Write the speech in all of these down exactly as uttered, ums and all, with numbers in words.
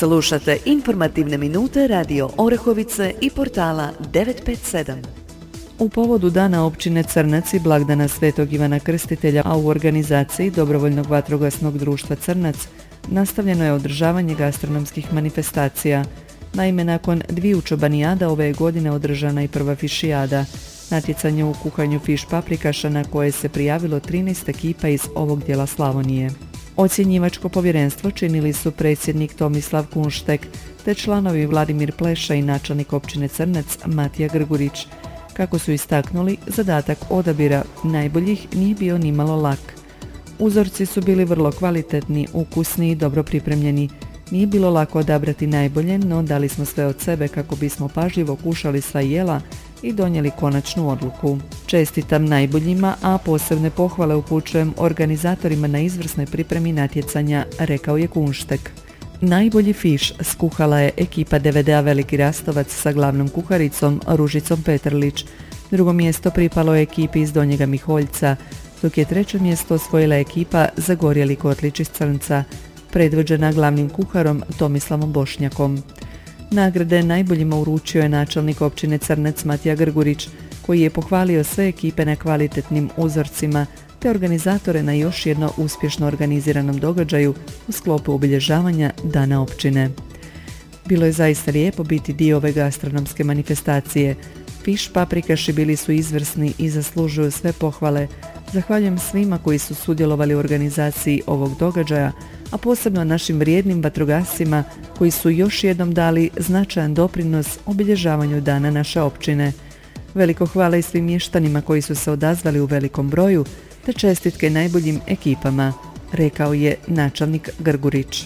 Slušate informativne minute Radio Orehovice i portala devet pet sedam. U povodu Dana općine Crnac i blagdana Svetog Ivana Krstitelja, a u organizaciji Dobrovoljnog vatrogasnog društva Crnac, nastavljeno je održavanje gastronomskih manifestacija. Naime, nakon dviju čobanijada ove je godine održana i prva fišijada, natjecanje u kuhanju fiš paprikaša na koje se prijavilo trinaest ekipa iz ovog dijela Slavonije. Ocjenjivačko povjerenstvo činili su predsjednik Tomislav Kunštek te članovi Vladimir Pleša i načelnik općine Crnac Matija Grgurić. Kako su istaknuli, zadatak odabira najboljih nije bio nimalo lak. Uzorci su bili vrlo kvalitetni, ukusni i dobro pripremljeni. Nije bilo lako odabrati najbolje, no dali smo sve od sebe kako bismo pažljivo kušali sva jela i donijeli konačnu odluku. Čestitam najboljima, a posebne pohvale upućujem organizatorima na izvrsnoj pripremi natjecanja, rekao je Kunštek. Najbolji fiš skuhala je ekipa D V D-a Veliki Rastovac sa glavnom kuharicom Ružicom Petrlić. Drugo mjesto pripalo je ekipi iz Donjega Miholjca, dok je treće mjesto osvojila ekipa Zagorjeli Kotlić iz Crnca, predvođena glavnim kuharom Tomislavom Bošnjakom. Nagrade najboljima uručio je načelnik općine Crnac Matija Grgurić, koji je pohvalio sve ekipe na kvalitetnim uzorcima te organizatore na još jedno uspješno organiziranom događaju u sklopu obilježavanja Dana općine. Bilo je zaista lijepo biti dio ove gastronomske manifestacije. Fiš paprikaši bili su izvrsni i zaslužuju sve pohvale. Zahvaljujem svima koji su sudjelovali u organizaciji ovog događaja, a posebno našim vrijednim vatrogascima koji su još jednom dali značajan doprinos obilježavanju Dana naše općine. Veliko hvala i svim mještanima koji su se odazvali u velikom broju, te čestitke najboljim ekipama, rekao je načelnik Grgurić.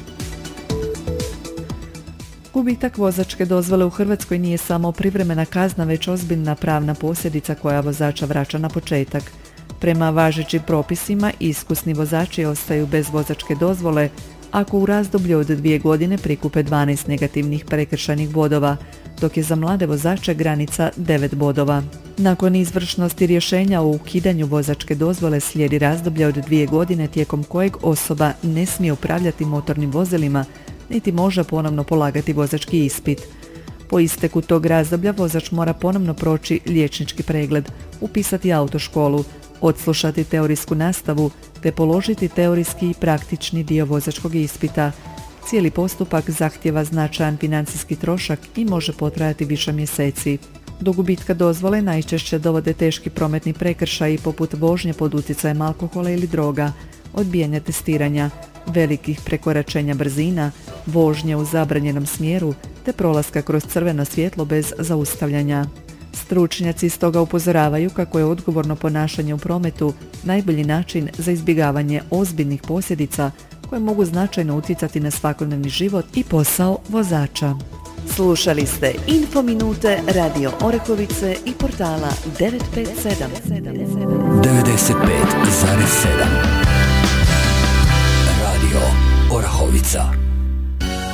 Gubitak vozačke dozvole u Hrvatskoj nije samo privremena kazna, već ozbiljna pravna posljedica koja vozača vraća na početak. Prema važećim propisima, iskusni vozači ostaju bez vozačke dozvole ako u razdoblju od dvije godine prikupe dvanaest negativnih prekršajnih bodova, dok je za mlade vozače granica devet bodova. Nakon izvršnosti rješenja o ukidanju vozačke dozvole slijedi razdoblje od dvije godine tijekom kojeg osoba ne smije upravljati motornim vozilima niti može ponovno polagati vozački ispit. Po isteku tog razdoblja vozač mora ponovno proći liječnički pregled, upisati autoškolu, odslušati teorijsku nastavu te položiti teorijski i praktični dio vozačkog ispita. Cijeli postupak zahtijeva značajan financijski trošak i može potrajati više mjeseci. Do gubitka dozvole najčešće dovode teški prometni prekršaji poput vožnje pod utjecajem alkohola ili droga, odbijanja testiranja, velikih prekoračenja brzina, vožnje u zabranjenom smjeru te prolaska kroz crveno svjetlo bez zaustavljanja. Stručnjaci stoga upozoravaju kako je odgovorno ponašanje u prometu najbolji način za izbjegavanje ozbiljnih posljedica koje mogu značajno utjecati na svakodnevni život i posao vozača. Slušali ste Info Minute Radio Orehovice i portala devet pet sedam. devedeset pet zarez sedam Radio Orahovica.